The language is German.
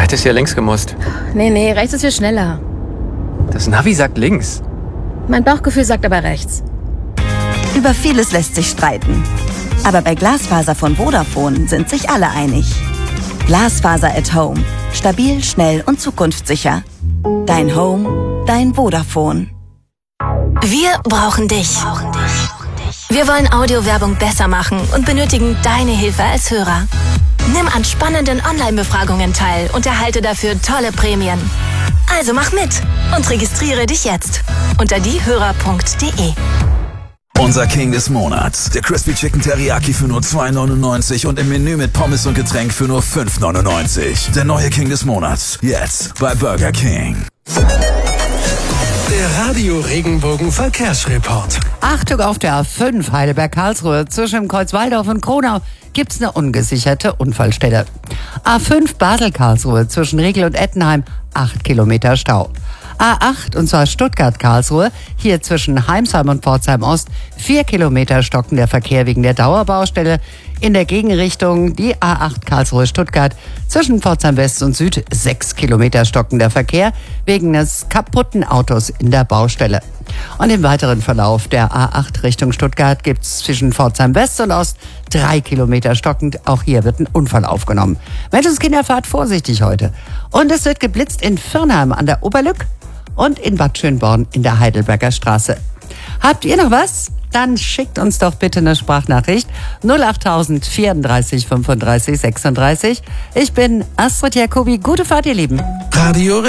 Hättest ja links gemusst. Nee, rechts ist viel schneller. Das Navi sagt links. Mein Bauchgefühl sagt aber rechts. Über vieles lässt sich streiten. Aber bei Glasfaser von Vodafone sind sich alle einig. Glasfaser at Home. Stabil, schnell und zukunftssicher. Dein Home, dein Vodafone. Wir brauchen dich. Wir wollen Audiowerbung besser machen und benötigen deine Hilfe als Hörer. Nimm an spannenden Online-Befragungen teil und erhalte dafür tolle Prämien. Also mach mit und registriere dich jetzt unter diehörer.de. Unser King des Monats. Der Crispy Chicken Teriyaki für nur $2,99 und im Menü mit Pommes und Getränk für nur $5,99. Der neue King des Monats. Jetzt bei Burger King. Der Radio Regenbogen Verkehrsreport. Achtung auf der A5 Heidelberg-Karlsruhe. Zwischen Kreuzwaldorf und Kronau gibt's eine ungesicherte Unfallstelle. A5 Basel-Karlsruhe zwischen Riegel und Ettenheim 8 Kilometer Stau. A8 und zwar Stuttgart-Karlsruhe, hier zwischen Heimsheim und Pforzheim-Ost 4 Kilometer stocken der Verkehr wegen der Dauerbaustelle. In der Gegenrichtung die A8 Karlsruhe-Stuttgart zwischen Pforzheim-West und Süd 6 Kilometer stocken der Verkehr wegen des kaputten Autos in der Baustelle. Und im weiteren Verlauf der A8 Richtung Stuttgart gibt's zwischen Pforzheim-West und Ost 3 Kilometer stockend. Auch hier wird ein Unfall aufgenommen. Menschenskinder, fahrt vorsichtig heute. Und es wird geblitzt in Firnheim an der Oberlück und in Bad Schönborn in der Heidelberger Straße. Habt ihr noch was? Dann schickt uns doch bitte eine Sprachnachricht 08000 34 35 36. Ich bin Astrid Jacobi. Gute Fahrt, ihr Lieben. Radio